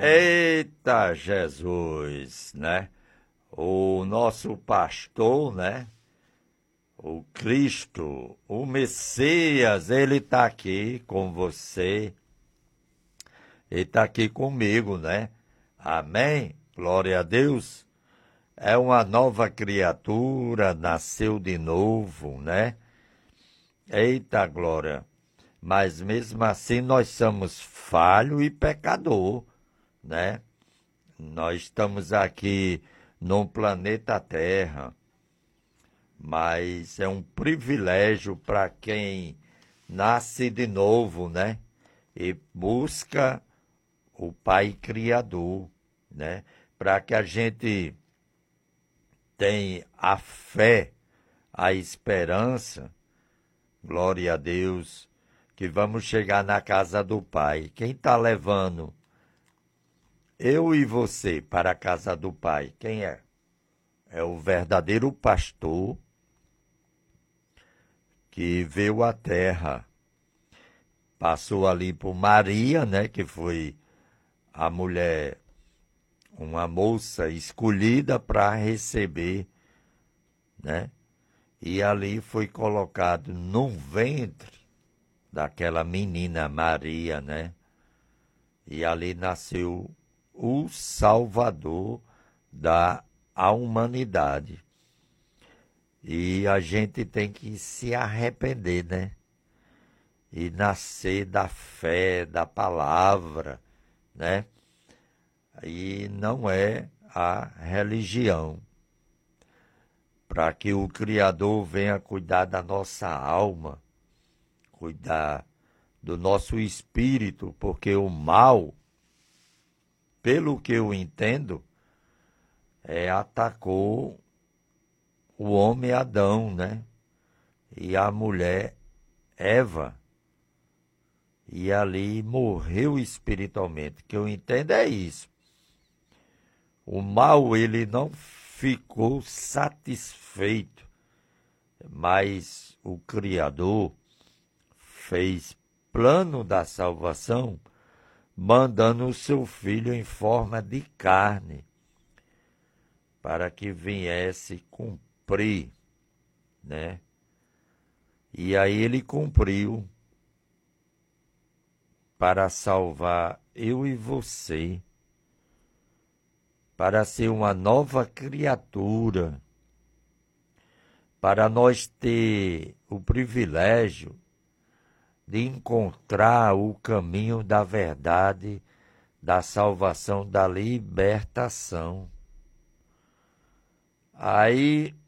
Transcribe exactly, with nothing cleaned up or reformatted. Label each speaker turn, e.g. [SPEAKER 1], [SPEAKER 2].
[SPEAKER 1] Eita Jesus, né? O nosso pastor, né? O Cristo, o Messias, ele está aqui com você. Ele está aqui comigo, né? Amém? Glória a Deus. É uma nova criatura, nasceu de novo, né? Eita glória. Mas mesmo assim nós somos falho e pecador, né? Nós estamos aqui no planeta Terra, mas é um privilégio para quem nasce de novo, né? E busca o Pai Criador, né? Para que a gente tenha a fé, a esperança, glória a Deus, que vamos chegar na casa do Pai. Quem está levando eu e você para a casa do Pai? Quem é? É o verdadeiro pastor que veio à terra. Passou ali por Maria, né, que foi a mulher, uma moça escolhida para receber, né? E ali foi colocado no ventre daquela menina Maria, né? E ali nasceu o Salvador da humanidade. E a gente tem que se arrepender, né? E nascer da fé, da palavra, né? E não é a religião. Para que o Criador venha cuidar da nossa alma, cuidar do nosso espírito, porque o mal, pelo que eu entendo, é, atacou o homem Adão, né? E a mulher Eva. E ali morreu espiritualmente. O que eu entendo é isso. O mal, ele não ficou satisfeito, mas o Criador fez plano da salvação, mandando o seu filho em forma de carne, para que viesse cumprir, né? E aí ele cumpriu para salvar eu e você, para ser uma nova criatura, para nós ter o privilégio de encontrar o caminho da verdade, da salvação, da libertação. Aí